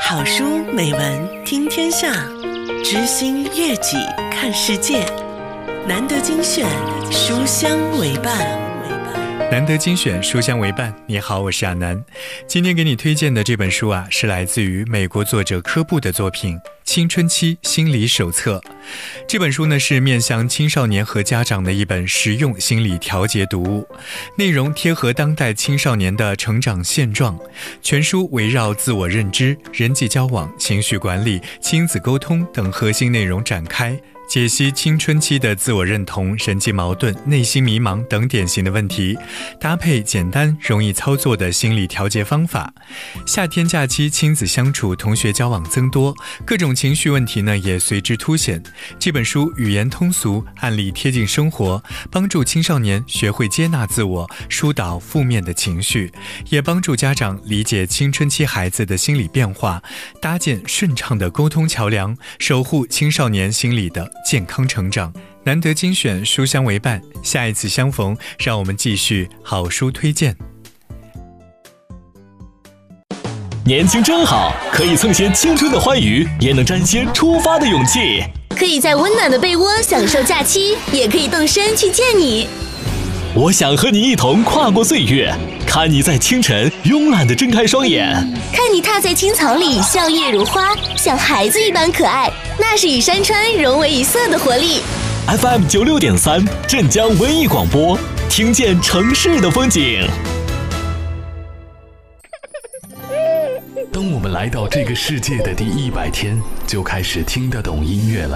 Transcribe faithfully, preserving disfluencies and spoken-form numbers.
好书美文听天下，知心悦己看世界。难得精选，书香为伴。 难得精选，书香为伴。你好，我是亚楠。今天给你推荐的这本书啊，是来自于美国作者科布的作品《青春期心理手册》。这本书呢，是面向青少年和家长的一本实用心理调节读物，内容贴合当代青少年的成长现状。全书围绕自我认知、人际交往、情绪管理、亲子沟通等核心内容展开，解析青春期的自我认同、人际矛盾、内心迷茫等典型的问题，搭配简单容易操作的心理调节方法。夏天假期，亲子相处、同学交往增多，各种情绪问题呢也随之凸显。这本书语言通俗，案例贴近生活，帮助青少年学会接纳自我，疏导负面的情绪，也帮助家长理解青春期孩子的心理变化，搭建顺畅的沟通桥梁，守护青少年心理的健康成长。难得精选，书香为伴，下一次相逢，让我们继续好书推荐。 年轻真好，可以蹭些青春的欢愉，也能沾些出发的勇气。 可以在温暖的被窝享受假期，也可以动身去见你。 我想和你一同跨过岁月，看你在清晨慵懒地睁开双眼， 看你踏在青草里笑靥如花，像孩子一般可爱，那是与山川融为一色的活力。 F M 九六点三，镇江文艺广播，听见城市的风景。 当我们来到这个世界的第一百天，就开始听得懂音乐了。